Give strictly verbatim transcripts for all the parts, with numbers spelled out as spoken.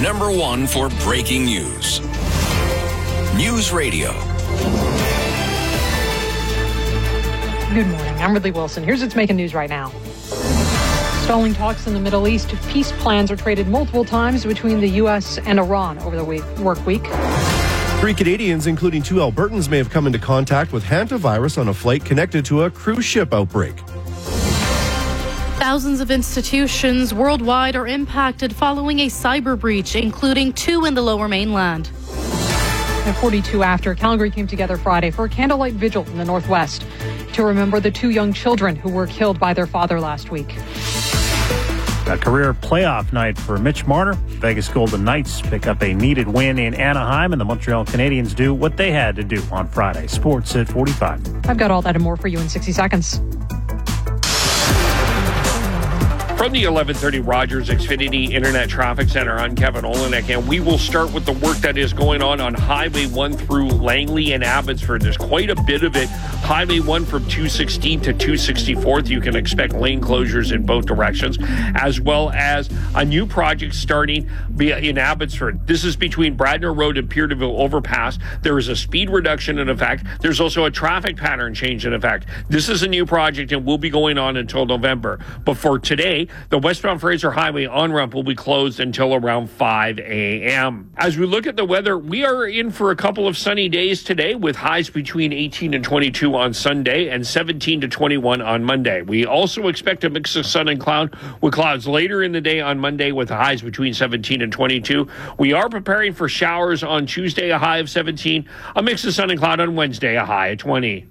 number one for breaking news. News Radio. Good morning. I'm Ridley Wilson. Here's what's making news right now. Stalling talks in the Middle East. Peace plans are traded multiple times between the U S and Iran over the week, work week. Three Canadians, including two Albertans, may have come into contact with hantavirus on a flight connected to a cruise ship outbreak. Thousands of institutions worldwide are impacted following a cyber breach, including two in the Lower Mainland. At forty-two after, Calgary came together Friday for a candlelight vigil in the Northwest to remember the two young children who were killed by their father last week. A career playoff night for Mitch Marner. Vegas Golden Knights pick up a needed win in Anaheim, and the Montreal Canadiens do what they had to do on Friday. Sports at forty-five. I've got all that and more for you in sixty seconds. From the eleven thirty Rogers Xfinity Internet Traffic Center, I'm Kevin Olenek, and we will start with the work that is going on on Highway one through Langley and Abbotsford. There's quite a bit of it. Highway one from two sixteenth to two sixty-fourth, you can expect lane closures in both directions, as well as a new project starting in Abbotsford. This is between Bradner Road and Peterville Overpass. There is a speed reduction in effect. There's also a traffic pattern change in effect. This is a new project and will be going on until November. But for today, the westbound Fraser Highway on-ramp will be closed until around five a.m. As we look at the weather, we are in for a couple of sunny days today with highs between eighteen and twenty-two on Sunday and seventeen to twenty-one on Monday. We also expect a mix of sun and cloud with clouds later in the day on Monday with highs between seventeen and twenty-two. We are preparing for showers on Tuesday, a high of seventeen, a mix of sun and cloud on Wednesday, a high of twenty.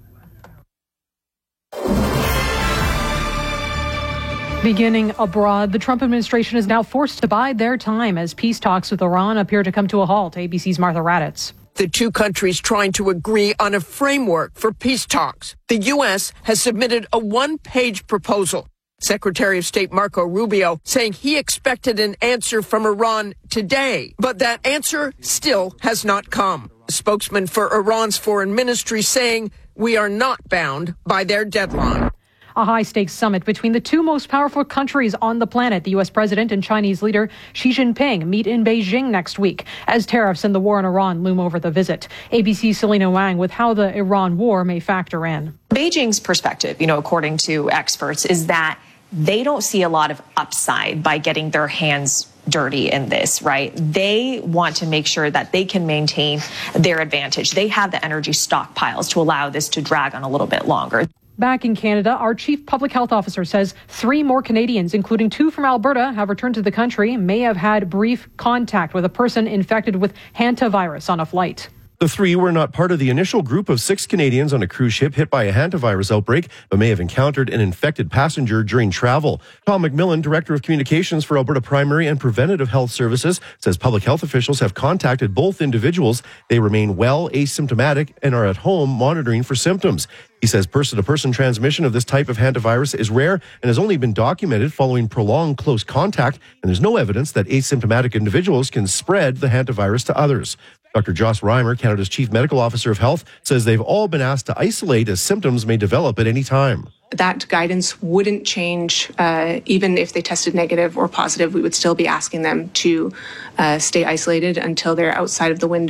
Beginning abroad, the Trump administration is now forced to bide their time as peace talks with Iran appear to come to a halt. A B C's Martha Raddatz. The two countries trying to agree on a framework for peace talks. The U S has submitted a one-page proposal. Secretary of State Marco Rubio saying he expected an answer from Iran today, but that answer still has not come. A spokesman for Iran's foreign ministry saying we are not bound by their deadline. A high-stakes summit between the two most powerful countries on the planet, the U S president and Chinese leader Xi Jinping, meet in Beijing next week as tariffs and the war in Iran loom over the visit. A B C's Selena Wang with how the Iran war may factor in. Beijing's perspective, you know, according to experts, is that they don't see a lot of upside by getting their hands dirty in this, right? They want to make sure that they can maintain their advantage. They have the energy stockpiles to allow this to drag on a little bit longer. Back in Canada, our chief public health officer says three more Canadians, including two from Alberta, have returned to the country, may have had brief contact with a person infected with hantavirus on a flight. The three were not part of the initial group of six Canadians on a cruise ship hit by a hantavirus outbreak, but may have encountered an infected passenger during travel. Tom McMillan, Director of Communications for Alberta Primary and Preventative Health Services, says public health officials have contacted both individuals. They remain well, asymptomatic, and are at home monitoring for symptoms. He says person-to-person transmission of this type of hantavirus is rare and has only been documented following prolonged close contact, and there's no evidence that asymptomatic individuals can spread the hantavirus to others. Doctor Joss Reimer, Canada's Chief Medical Officer of Health, says they've all been asked to isolate as symptoms may develop at any time. That guidance wouldn't change. Uh, even if they tested negative or positive, we would still be asking them to uh, stay isolated until they're outside of the window.